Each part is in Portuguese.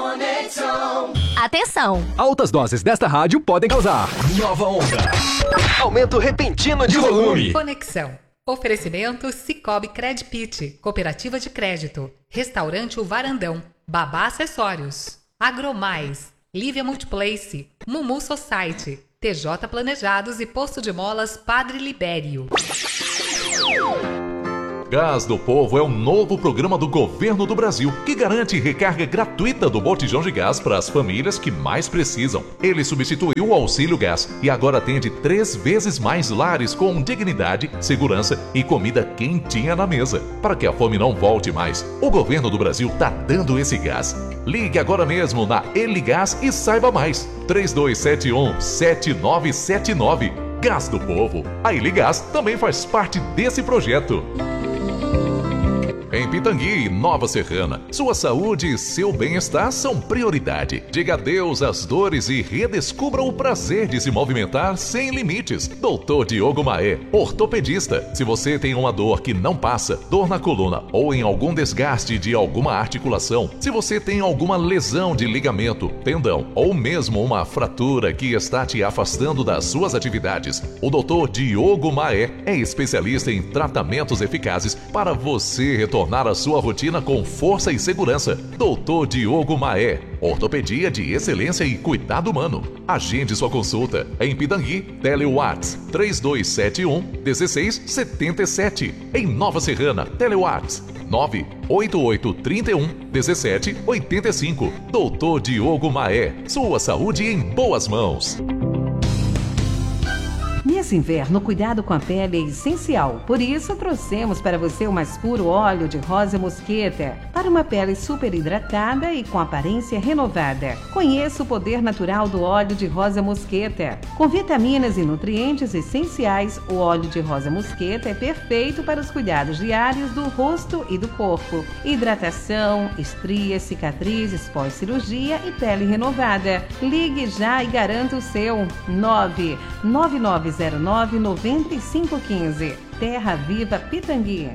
Conexão. Atenção! Altas doses desta rádio podem causar nova onda. Aumento repentino de volume. Conexão. Oferecimento Cicobi Credpit, Cooperativa de Crédito, Restaurante O Varandão, Babá Acessórios, Agromais, Lívia Multiplace, Mumu Society, TJ Planejados e Posto de Molas Padre Libério. Gás do Povo é um novo programa do Governo do Brasil que garante recarga gratuita do botijão de gás para as famílias que mais precisam. Ele substituiu o Auxílio Gás e agora atende 3 vezes mais lares com dignidade, segurança e comida quentinha na mesa. Para que a fome não volte mais, o Governo do Brasil tá dando esse gás. Ligue agora mesmo na Eligás e saiba mais. 3271-7979. Gás do Povo. A Eligás também faz parte desse projeto. Em Pitangui e Nova Serrana, sua saúde e seu bem-estar são prioridade. Diga adeus às dores e redescubra o prazer de se movimentar sem limites. Dr. Diogo Maé, ortopedista. Se você tem uma dor que não passa, dor na coluna ou em algum desgaste de alguma articulação, se você tem alguma lesão de ligamento, tendão ou mesmo uma fratura que está te afastando das suas atividades, o Dr. Diogo Maé é especialista em tratamentos eficazes para você retornar a sua rotina com força e segurança. Dr. Diogo Maé, ortopedia de excelência e cuidado humano. Agende sua consulta em Pitangui, Telewatts 3271-1677. Em Nova Serrana, Telewatts 98831-1785. Dr. Diogo Maé, sua saúde em boas mãos. Nesse inverno, cuidado com a pele é essencial. Por isso, trouxemos para você o mais puro óleo de rosa mosqueta, para uma pele super hidratada e com aparência renovada. Conheça o poder natural do óleo de rosa mosqueta. Com vitaminas e nutrientes essenciais, o óleo de rosa mosqueta é perfeito para os cuidados diários do rosto e do corpo. Hidratação, estrias, cicatrizes pós-cirurgia e pele renovada. Ligue já e garanta o seu. 99909-9515. Terra Viva Pitangui.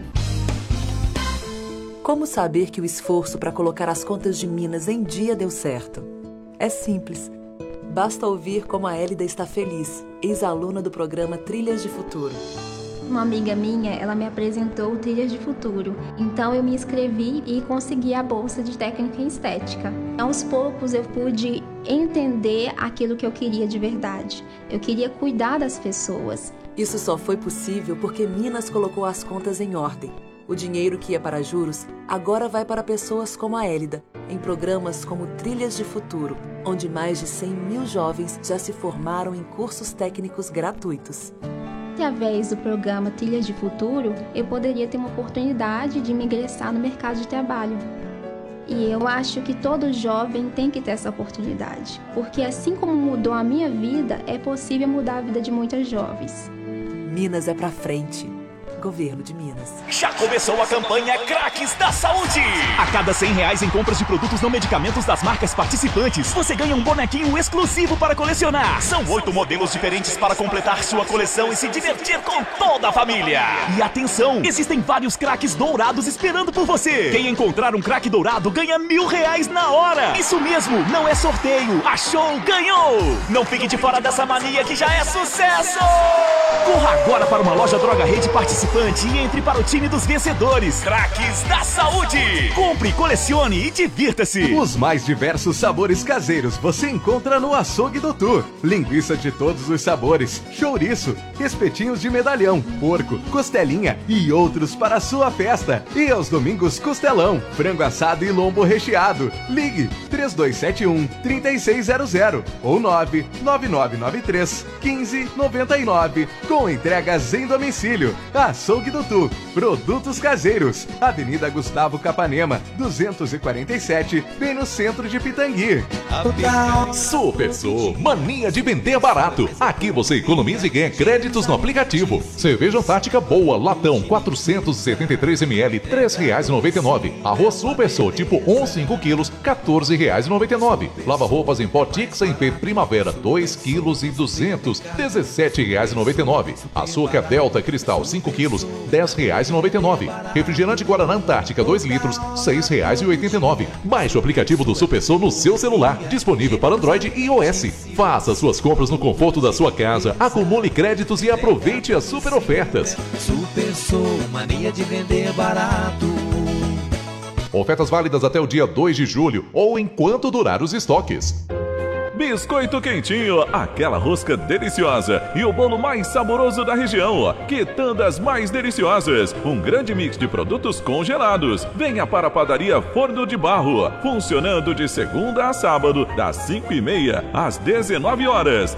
Como saber que o esforço para colocar as contas de Minas em dia deu certo? É simples. Basta ouvir como a Hélida está feliz, ex-aluna do programa Trilhas de Futuro. Uma amiga minha, ela me apresentou Trilhas de Futuro. Então eu me inscrevi e consegui a bolsa de técnica em estética. Aos poucos eu pude entender aquilo que eu queria de verdade. Eu queria cuidar das pessoas. Isso só foi possível porque Minas colocou as contas em ordem. O dinheiro que ia para juros agora vai para pessoas como a Hélida, em programas como Trilhas de Futuro, onde mais de 100 mil jovens já se formaram em cursos técnicos gratuitos. Através do programa Trilhas de Futuro, eu poderia ter uma oportunidade de me ingressar no mercado de trabalho. E eu acho que todo jovem tem que ter essa oportunidade, porque assim como mudou a minha vida, é possível mudar a vida de muitas jovens. Minas é pra frente. Governo de Minas. Já começou a campanha Craques da Saúde! A cada R$100 em compras de produtos não medicamentos das marcas participantes, você ganha um bonequinho exclusivo para colecionar. São 8 modelos diferentes para completar sua coleção e se divertir com toda a família. E atenção, existem vários craques dourados esperando por você. Quem encontrar um craque dourado ganha R$1.000 na hora. Isso mesmo, não é sorteio. Achou, ganhou! Não fique de fora dessa mania que já é sucesso! Corra agora para uma loja Droga Rede participante e entre para o time dos vencedores. Craques da Saúde! Compre, colecione e divirta-se! Os mais diversos sabores caseiros você encontra no Açougue do Tu. Linguiça de todos os sabores, chouriço, espetinhos de medalhão, porco, costelinha e outros para a sua festa. E aos domingos, costelão, frango assado e lombo recheado. Ligue 3271-3600 ou 99993-1599 com entregas em domicílio. Açougue do Tu, produtos caseiros, Avenida Gustavo Capanema, 247, bem no centro de Pitangui. Super Sul, mania de vender barato. Aqui você economiza e ganha créditos no aplicativo. Cerveja Antártica Boa, latão, 473 ml, R$3,99. Arroz Super Sul, tipo 1 5 quilos, R$14,99. R$13,99. Lava-roupas em pó Tixa MP Primavera 2 kg e 200, R$17,99. Açúcar Delta Cristal 5 kg, R$10,99. Refrigerante Guaraná Antártica 2 litros, R$6,89. Baixe o aplicativo do Supersol no seu celular, disponível para Android e iOS. Faça suas compras no conforto da sua casa, acumule créditos e aproveite as super ofertas. Supersol, mania de vender barato. Ofertas válidas até o dia 2 de julho ou enquanto durar os estoques. Biscoito Quentinho, aquela rosca deliciosa e o bolo mais saboroso da região. Quitandas mais deliciosas, um grande mix de produtos congelados. Venha para a padaria Forno de Barro, funcionando de segunda a sábado, das 5h30 às 19 horas.